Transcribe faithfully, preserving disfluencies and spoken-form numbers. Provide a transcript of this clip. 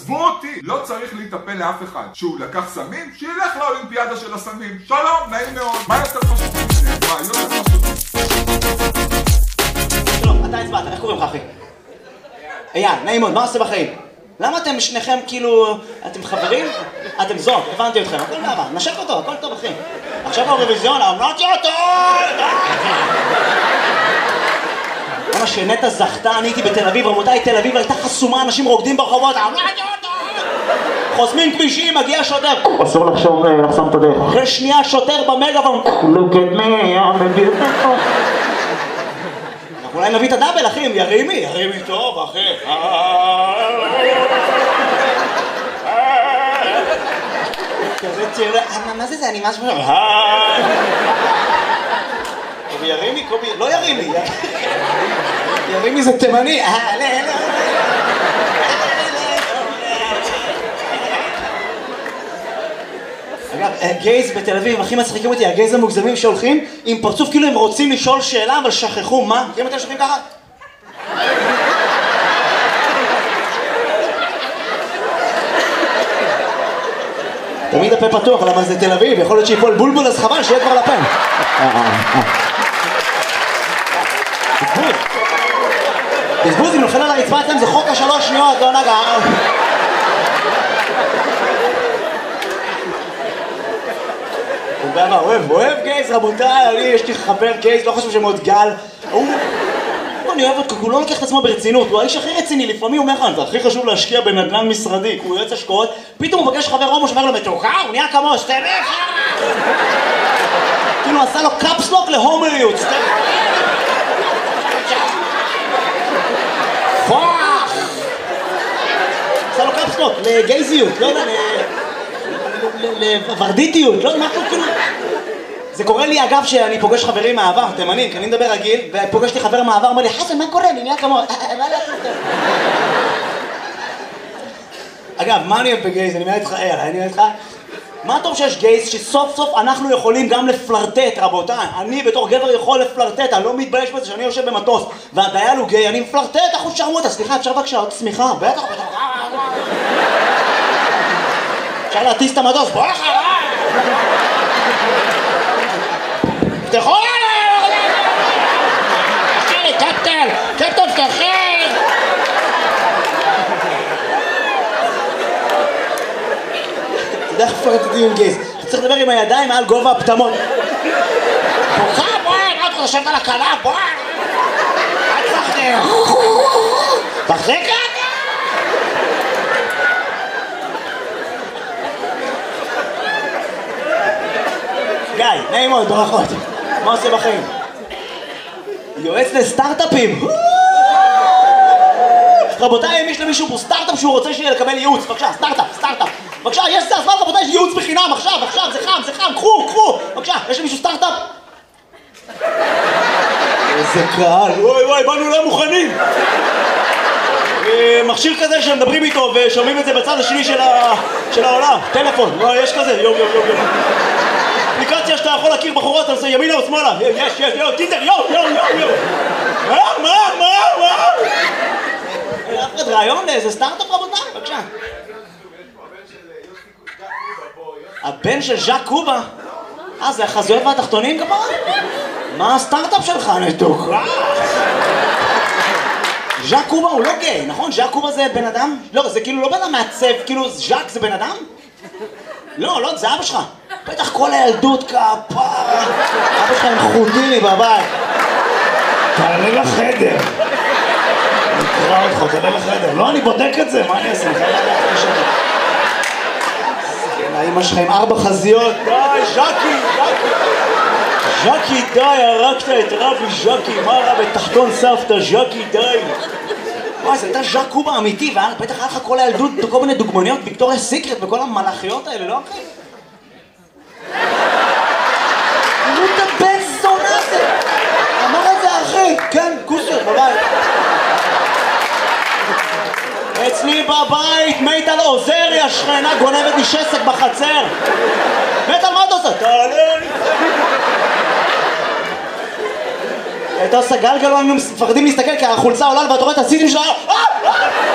עזבו אותי, לא צריך להיטפל לאף אחד. שהוא לקח סמים, שילך לאולימפיאדה של הסמים. שלום, נעים מאוד. מה יותר חשוב? מה יותר חשוב? שלום, אתה הצבעת, איך קוראים לך אחי? אייל, נעים מאוד, מה עושה בחיים? למה אתם שניכם כאילו... אתם חברים? אתם זוג, הבנתי אתכם, הכל בעבר, נשק אותו, הכל טוב אחי. עכשיו האירוויזיון, אמרתי אותו! למה שנטע זכתה, אני הייתי בתל אביב, רבותיי, תל אביב הייתה חסומה, אנשים רוקדים ברחובות, אמרתי אותו! חוסמים כבישים, מגיע שוטר. אסור לחשוב לחסום את הדרך. אחרי שנייה שוטר במגאפון. Look at me, I'm a beautiful. אנחנו אולי נביא את הדאבל, אחי, ירימי, ירימי טוב, אחי. כזה צעיר, מה זה זה? אני משהו... קובי ירימי, קובי... לא ירימי. ירימי זה תימני. אגב, גייז בתל אביב, הכי מצחיקים אותי, הגייז המוגזמים שהולכים עם פרצוף כאילו הם רוצים לשאול שאלה, אבל שכחו, מה? אם אתם שכחים ככה? תמיד הפה פתוח, למה זה תל אביב, יכול להיות שיפול בולבול, אז חבל שיהיה כבר לפן. בזבוז. בזבוז, אם נופל על הרצפה אתם, זה חוק השלוש שניות, לא נגע. אוהב, אוהב גייז, רבותיי, אני, יש לי חבר גייז, לא חושב שמאוד גל. הוא... אני אוהב אותו, הוא לא לוקח את עצמו ברצינות, הוא האיש הכי רציני, לפעמים הוא אומר לך, זה הכי חשוב להשקיע בנדל"ן משרדי, הוא יועץ השקעות, פתאום הוא פגש חבר הומו שאומר לו, מתוקה, הוא נהיה כמו סטנף. כאילו עשה לו קאפסלוק להומואיות, סטנף. פוח! עשה לו קאפסלוק לגייזיות, לא יודע, לוורדיטיות, לא יודע, מה כאילו... זה קורה לי אגב שאני פוגש חברים מהעבר, תימנים, כי אני מדבר רגיל, ופוגש לי חבר מהעבר, אומר לי, חסן, מה קורה? אני נהיה כמו... מה לעשות? אגב, מה אני אוהב בגייז? אני אומר איתך, אני אומר איתך, מה טוב שיש גייז שסוף סוף אנחנו יכולים גם לפלרטט, רבותיי. אני בתור גבר יכול לפלרטט, אני לא מתבייש בזה שאני יושב במטוס, והדייל הוא גיי, אני מפלרטט, אחוז שרמוטה, סליחה, אפשר בבקשה עוד צמיחה? בטח, בטח. אפשר להטיס את המטוס, בוא אחריי! תפתחו עליי! תפתחי לי, קפטן! קפטן, תפתחי! אתה יודע איך פרטתי עם גייז? אתה צריך לדבר עם הידיים מעל גובה הפטמות. בוכה, בואי! מה אתה חושבת על הקלה? בואי! אל תפחדי! תחזיק את! גיא, נעים מאוד, ברכות. מה עושה בחיים? יועץ לסטארט-אפים. רבותיי, אם יש למישהו פה סטארט-אפ שהוא רוצה שיהיה לקבל ייעוץ, בבקשה, סטארט-אפ, סטארט-אפ. בבקשה, יש זה הזמן, רבותיי, יש ייעוץ בחינם, עכשיו, עכשיו, זה חם, זה חם, קחו, קחו. בבקשה, יש למישהו סטארט-אפ? איזה קהל, וואי וואי, באנו לא מוכנים. מכשיר כזה שמדברים איתו ושומעים את זה בצד השני של העולם. טלפון, יש כזה, יום, יום, יום, יום. אפליקציה שאתה יכול להכיר בחורות, אתה עושה ימינה או שמאלה. יש, יש, יו, טינדר, יו, יו, יו, יו. מה, מה, מה, מה? אין אף אחד רעיון לאיזה סטארט-אפ רבותיי, בבקשה. הבן של ז'אק קובה? אה, זה החזויות והתחתונים כפרה? מה הסטארט-אפ שלך, נתוקה? ז'אק קובה הוא לא גיי, נכון? ז'אק קובה זה בן אדם? לא, זה כאילו לא בן אדם מעצב, כאילו ז'אק זה בן אדם? לא, לא, זה אבא שלך. בטח כל הילדות כפרה. אבא שלך עם חוטיני בבית. תעלה לחדר. נקרא אותך, תעלה לחדר. לא, אני בודק את זה, מה אני אעשה? האמא שלך עם ארבע חזיות. די, ז'קי, ז'קי. ז'קי, די, הרגת את רבי ז'קי. מה רע בתחתון סבתא, ז'קי, די. וואי, זה הייתה ז'אק קובה אמיתי, ובטח היה לך כל הילדות, כל מיני דוגמניות, ויקטוריה סיקרט וכל המלאכיות האלה, לא אחי? תראו את הבן זונה הזה! אמר את זה אחי, כן, כוסר, בבית. אצלי בבית, מיטל עוזריה, שכנה גונבת לי שסק בחצר. מיטל, מה אתה עושה? תעלה לי. הייתה עושה גלגל, לא היינו מפחדים להסתכל כי החולצה עולה ואתה רואה את הסידים שלה.